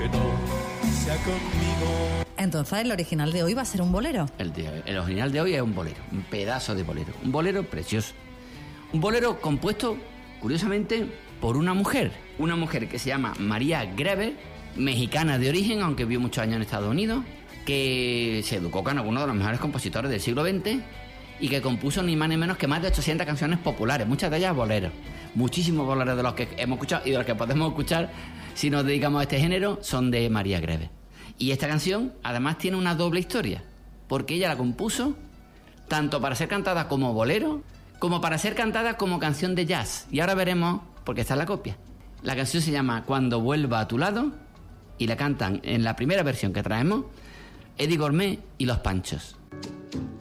que no sea conmigo. Entonces, ¿el original de hoy va a ser un bolero? El original de hoy es un bolero, un pedazo de bolero. Un bolero precioso. Un bolero compuesto, curiosamente, por una mujer que se llama María Greve, mexicana de origen, aunque vivió muchos años en Estados Unidos, que se educó con algunos de los mejores compositores del siglo XX y que compuso ni más ni menos que más de 800 canciones populares, muchas de ellas boleros. Muchísimos boleros de los que hemos escuchado y de los que podemos escuchar si nos dedicamos a este género son de María Greve. Y esta canción además tiene una doble historia, porque ella la compuso tanto para ser cantada como bolero, como para ser cantada como canción de jazz. Y ahora veremos, porque está en la copia. La canción se llama Cuando vuelva a tu lado y la cantan en la primera versión que traemos Eddie Gourmet y Los Panchos.